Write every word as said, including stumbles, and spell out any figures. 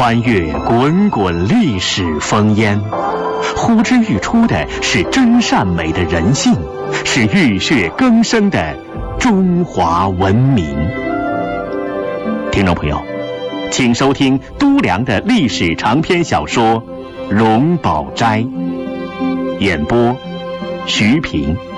穿越滚滚历史烽烟，呼之欲出的是真善美的人性，是浴血更生的中华文明。听众朋友，请收听都良的历史长篇小说《荣宝斋》，演播徐平。